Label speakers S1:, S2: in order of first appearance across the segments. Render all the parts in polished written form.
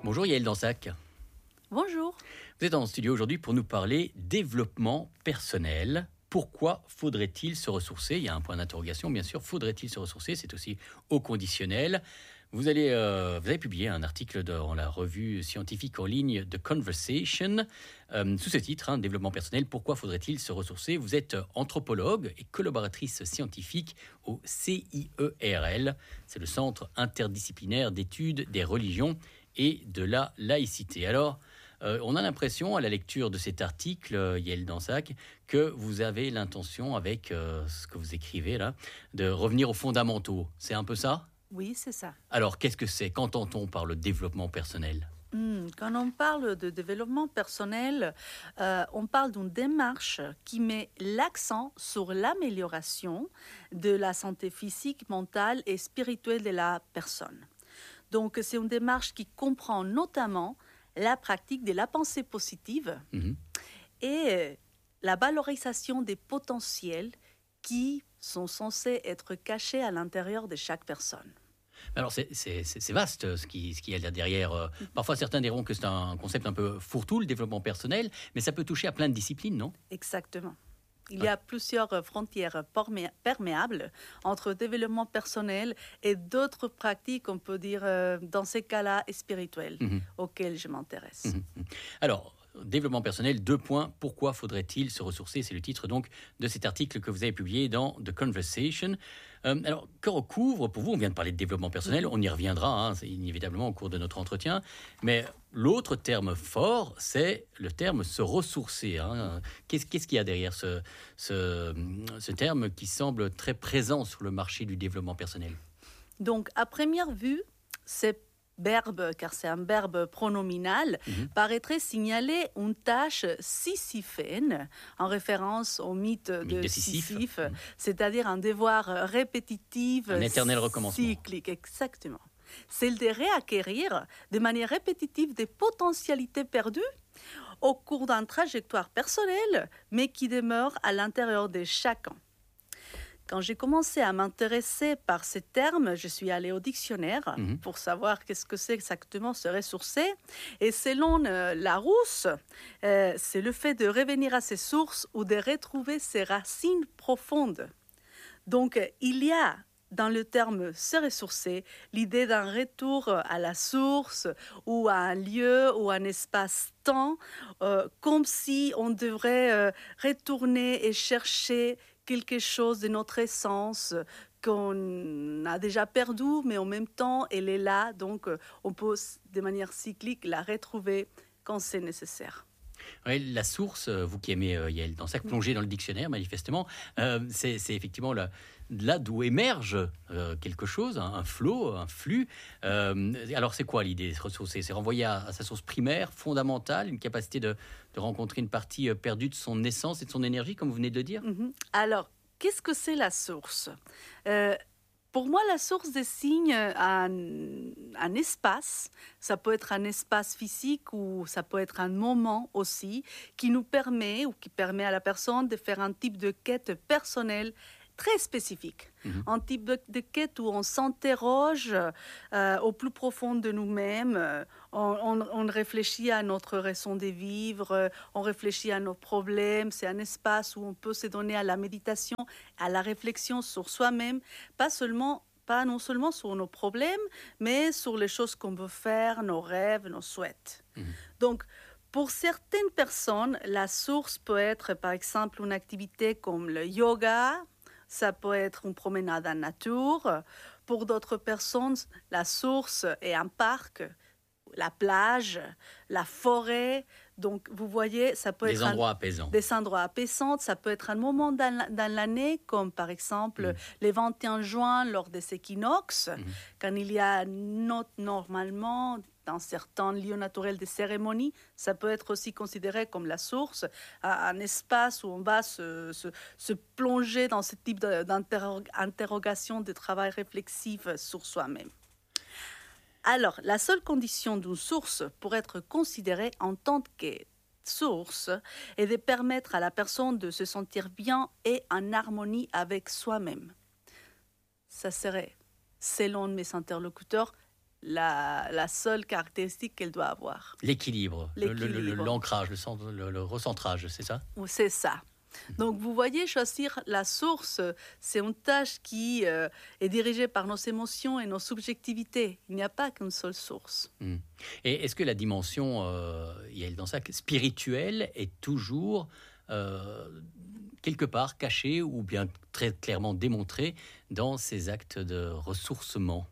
S1: Bonjour Yael Dansac.
S2: Bonjour.
S1: Vous êtes en studio aujourd'hui pour nous parler développement personnel. Pourquoi faudrait-il se ressourcer? Il y a un point d'interrogation, bien sûr. Faudrait-il se ressourcer? C'est aussi au conditionnel. Vous avez publié un article dans la revue scientifique en ligne The Conversation, sous ce titre, Développement personnel, pourquoi faudrait-il se ressourcer? Vous êtes anthropologue et collaboratrice scientifique au CIERL, c'est le Centre interdisciplinaire d'études des religions et de la laïcité. Alors, on a l'impression, à la lecture de cet article, Yael Dansac, que vous avez l'intention, avec ce que vous écrivez là, de revenir aux fondamentaux. C'est un peu ça?
S2: Oui, c'est ça.
S1: Alors, qu'est-ce que c'est? Qu'entend-on par le développement personnel?
S2: Quand on parle de développement personnel, on parle d'une démarche qui met l'accent sur l'amélioration de la santé physique, mentale et spirituelle de la personne. Donc, c'est une démarche qui comprend notamment la pratique de la pensée positive et la valorisation des potentiels qui sont censés être cachés à l'intérieur de chaque personne.
S1: Alors, c'est vaste ce qu'il y a là derrière. Parfois, certains diront que c'est un concept un peu fourre-tout, le développement personnel, mais ça peut toucher à plein de disciplines, non?
S2: Exactement. Il y a plusieurs frontières perméables entre développement personnel et d'autres pratiques, on peut dire, dans ces cas-là, spirituelles, auxquelles je m'intéresse.
S1: Alors, développement personnel, 2 points. Pourquoi faudrait-il se ressourcer? C'est le titre donc de cet article que vous avez publié dans The Conversation. Alors, que recouvre pour vous? On vient de parler de développement personnel, on y reviendra, c'est inévitablement au cours de notre entretien. Mais l'autre terme fort, c'est le terme se ressourcer. Qu'est-ce qu'il y a derrière ce terme qui semble très présent sur le marché du développement personnel?
S2: Donc, à première vue, c'est verbe, car c'est un verbe pronominal, paraîtrait signaler une tâche sisyphène, en référence au mythe de Sisyphe, c'est-à-dire un devoir répétitif,
S1: un éternel recommencement.
S2: Cyclique, exactement. C'est de réacquérir de manière répétitive des potentialités perdues au cours d'une trajectoire personnelle, mais qui demeure à l'intérieur de chacun. Quand j'ai commencé à m'intéresser par ces termes, je suis allée au dictionnaire pour savoir qu'est-ce que c'est exactement se ressourcer. Et selon Larousse, c'est le fait de revenir à ses sources ou de retrouver ses racines profondes. Donc, il y a dans le terme se ressourcer l'idée d'un retour à la source ou à un lieu ou un espace-temps, comme si on devrait retourner et chercher quelque chose de notre essence qu'on a déjà perdu, mais en même temps, elle est là. Donc, on peut, de manière cyclique, la retrouver quand c'est nécessaire.
S1: Oui, la source, vous qui aimez Yael Dansac, plonger dans le dictionnaire, manifestement, c'est effectivement là d'où émerge quelque chose, un flot, un flux. Alors, c'est quoi l'idée de se ressourcer? C'est renvoyer à sa source primaire, fondamentale, une capacité de rencontrer une partie perdue de son essence et de son énergie, comme vous venez de le dire?
S2: Alors, qu'est-ce que c'est la source? Pour moi, la source désigne un espace. Ça peut être un espace physique ou ça peut être un moment aussi qui nous permet ou qui permet à la personne de faire un type de quête personnelle très spécifique. Un type de quête où on s'interroge au plus profond de nous-mêmes, on réfléchit à notre raison de vivre, on réfléchit à nos problèmes. C'est un espace où on peut se donner à la méditation, à la réflexion sur soi-même, pas non seulement sur nos problèmes, mais sur les choses qu'on veut faire, nos rêves, nos souhaits. Donc, pour certaines personnes, la source peut être, par exemple, une activité comme le yoga. Ça peut être une promenade en nature. Pour d'autres personnes, la source est un parc, la plage, la forêt. Donc, vous voyez, ça peut être
S1: des endroits apaisants.
S2: Des endroits apaisants. Ça peut être un moment dans l'année, comme par exemple le 21 juin lors des équinoxes, quand il y a normalement dans certains lieux naturels des cérémonies. Ça peut être aussi considéré comme la source, un espace où on va se plonger dans ce type d'interrogation, de travail réflexif sur soi-même. Alors, la seule condition d'une source pour être considérée en tant que source est de permettre à la personne de se sentir bien et en harmonie avec soi-même. Ça serait, selon mes interlocuteurs, la seule caractéristique qu'elle doit avoir.
S1: L'équilibre,
S2: L'équilibre.
S1: l'ancrage, le recentrage, c'est ça?
S2: C'est ça. Donc, vous voyez, choisir la source, c'est une tâche qui est dirigée par nos émotions et nos subjectivités. Il n'y a pas qu'une seule source.
S1: Et est-ce que la dimension, Yael Dansac, spirituelle est toujours quelque part cachée ou bien très clairement démontrée dans ces actes de ressourcement?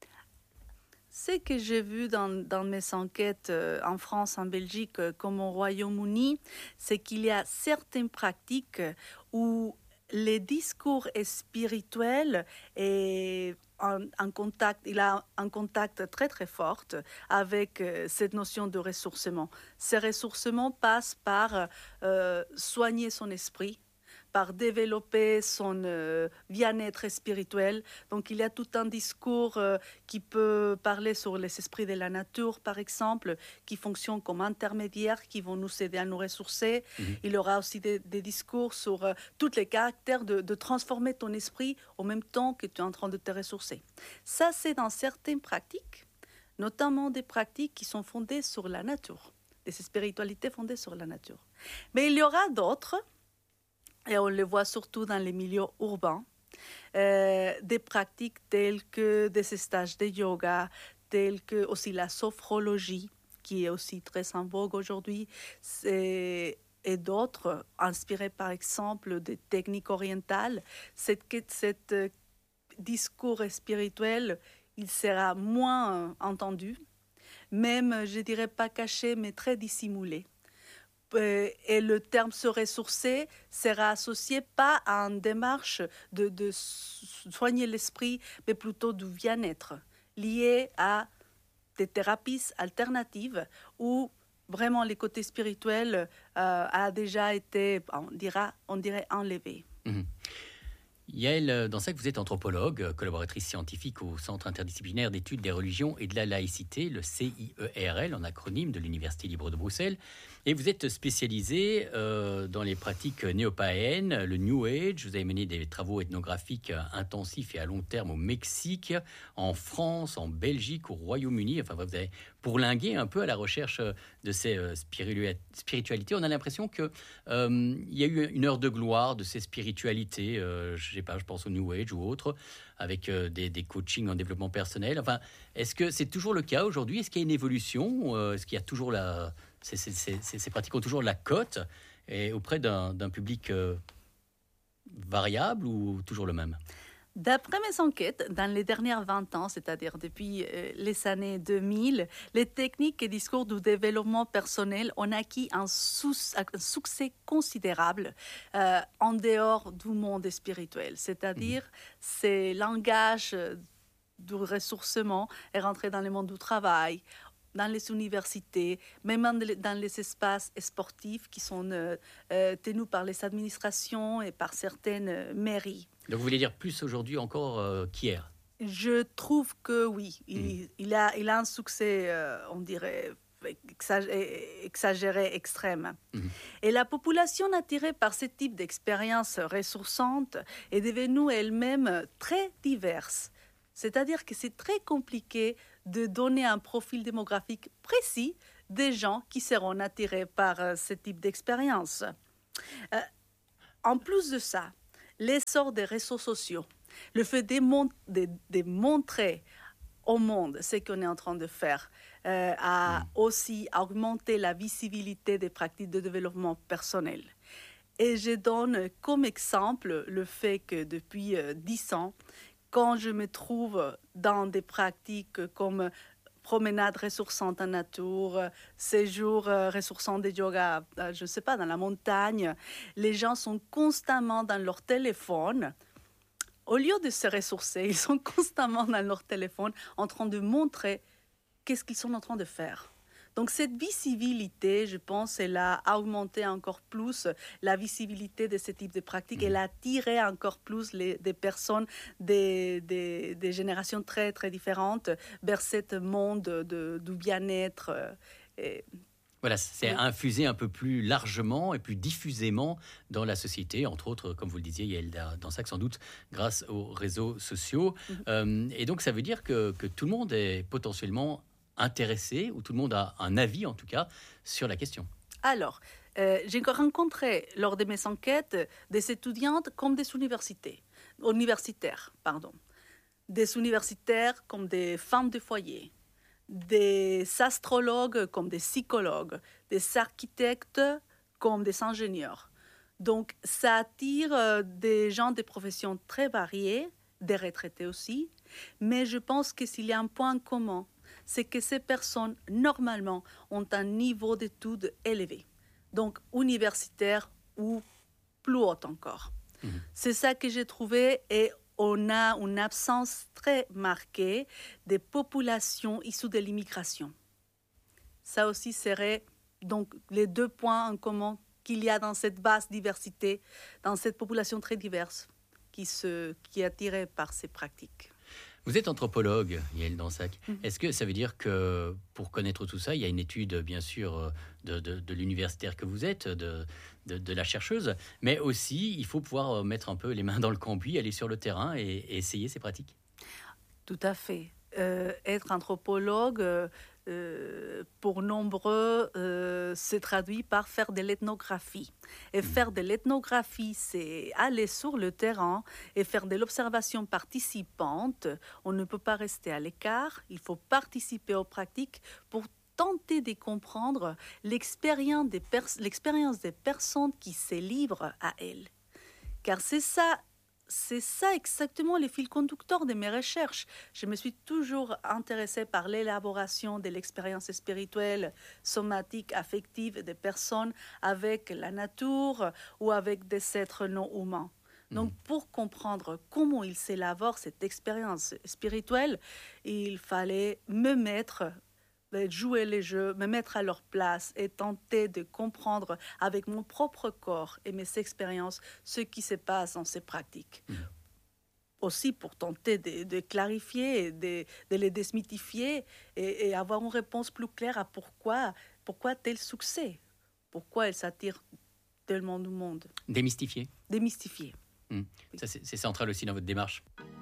S2: Ce que j'ai vu dans mes enquêtes en France, en Belgique, comme au Royaume-Uni, c'est qu'il y a certaines pratiques où les discours spirituels est en contact, il a un contact très très fort avec cette notion de ressourcement. Ce ressourcement passe par soigner son esprit, par développer son bien-être spirituel. Donc il y a tout un discours qui peut parler sur les esprits de la nature, par exemple, qui fonctionnent comme intermédiaires, qui vont nous aider à nous ressourcer. Il y aura aussi des discours sur tous les caractères de transformer ton esprit au même temps que tu es en train de te ressourcer. Ça, c'est dans certaines pratiques, notamment des pratiques qui sont fondées sur la nature, des spiritualités fondées sur la nature. Mais il y aura d'autres, et on le voit surtout dans les milieux urbains, des pratiques telles que des stages de yoga, telles que aussi la sophrologie, qui est aussi très en vogue aujourd'hui, et d'autres, inspirés par exemple des techniques orientales. Cet discours spirituel, il sera moins entendu, même, je dirais pas caché, mais très dissimulé. Et le terme se ressourcer sera associé pas à une démarche de soigner l'esprit, mais plutôt du bien-être, lié à des thérapies alternatives où vraiment les côtés spirituels a déjà été, on dirait enlevé.
S1: Yael Dansac, vous êtes anthropologue, collaboratrice scientifique au Centre interdisciplinaire d'études des religions et de la laïcité, le CIERL, en acronyme de l'Université libre de Bruxelles. Et vous êtes spécialisée dans les pratiques néo-païennes, le New Age. Vous avez mené des travaux ethnographiques intensifs et à long terme au Mexique, en France, en Belgique, au Royaume-Uni. Enfin, vous avez bourlingué un peu à la recherche de ces spiritualités. On a l'impression qu'il y a eu une heure de gloire de ces spiritualités. Je pense au New Age ou autre, avec des coachings en développement personnel. Enfin, est-ce que c'est toujours le cas aujourd'hui? Est-ce qu'il y a une évolution? Est-ce qu'il y a toujours ces pratiques ont toujours la cote et auprès d'un public variable ou toujours le même?
S2: D'après mes enquêtes, dans les dernières 20 ans, c'est-à-dire depuis les années 2000, les techniques et discours du développement personnel ont acquis un succès considérable en dehors du monde spirituel. C'est-à-dire, ces langages du ressourcement est rentré dans le monde du travail, dans les universités, même dans les espaces sportifs qui sont tenus par les administrations et par certaines mairies.
S1: Donc vous voulez dire plus aujourd'hui encore qu'hier?
S2: Je trouve que oui, il a un succès, on dirait, exagéré, extrême. Et la population attirée par ce type d'expériences ressourçantes est devenue elle-même très diverse. C'est-à-dire que c'est très compliqué de donner un profil démographique précis des gens qui seront attirés par ce type d'expérience. En plus de ça, l'essor des réseaux sociaux, le fait de montrer au monde ce qu'on est en train de faire, a aussi augmenté la visibilité des pratiques de développement personnel. Et je donne comme exemple le fait que depuis 10 ans, quand je me trouve dans des pratiques comme promenade ressourçante en nature, séjour ressourçant de yoga, je ne sais pas, dans la montagne, les gens sont constamment dans leur téléphone. Au lieu de se ressourcer, ils sont constamment dans leur téléphone en train de montrer qu'est-ce qu'ils sont en train de faire. Donc cette visibilité, je pense, elle a augmenté encore plus la visibilité de ce type de pratiques. Elle a attiré encore plus des personnes des générations très, très différentes vers ce monde du bien-être.
S1: Voilà, c'est
S2: Oui.
S1: infusé un peu plus largement et plus diffusément dans la société, entre autres, comme vous le disiez, Yael Dansac, sans doute grâce aux réseaux sociaux.
S2: Mhm.
S1: Et donc, ça veut dire que tout le monde est potentiellement intéressé, ou tout le monde a un avis, en tout cas, sur la question.
S2: Alors, j'ai rencontré lors de mes enquêtes des étudiantes comme des universitaires, pardon. Des universitaires comme des femmes de foyer, des astrologues comme des psychologues, des architectes comme des ingénieurs. Donc, ça attire des gens de professions très variées, des retraités aussi, mais je pense que s'il y a un point commun, c'est que ces personnes, normalement, ont un niveau d'études élevé, donc universitaire ou plus haut encore.
S1: Mhm.
S2: C'est ça que j'ai trouvé et on a une absence très marquée des populations issues de l'immigration. Ça aussi serait donc les deux points en commun qu'il y a dans cette vaste diversité, dans cette population très diverse qui est attirée par ces pratiques.
S1: Vous êtes anthropologue, Yael Dansac.
S2: Mhm.
S1: Est-ce que ça veut dire que pour connaître tout ça, il y a une étude, bien sûr, de l'universitaire que vous êtes, de la chercheuse, mais aussi il faut pouvoir mettre un peu les mains dans le cambouis, aller sur le terrain et essayer ces pratiques?
S2: Tout à fait. Être anthropologue, pour nombreux, se traduit par faire de l'ethnographie. Et faire de l'ethnographie, c'est aller sur le terrain et faire de l'observation participante. On ne peut pas rester à l'écart, il faut participer aux pratiques pour tenter de comprendre l'expérience des personnes qui se livrent à elles. Car c'est ça exactement le fil conducteur de mes recherches. Je me suis toujours intéressée par l'élaboration de l'expérience spirituelle, somatique, affective des personnes avec la nature ou avec des êtres non humains. Donc, pour comprendre comment ils s'élaborent cette expérience spirituelle, il fallait jouer les jeux, me mettre à leur place et tenter de comprendre avec mon propre corps et mes expériences ce qui se passe dans ces pratiques. Aussi pour tenter de clarifier, de les démythifier et avoir une réponse plus claire à pourquoi tel succès, pourquoi elles s'attirent tellement du monde.
S1: Démystifier.
S2: Démystifier.
S1: Ça, c'est central aussi dans votre démarche.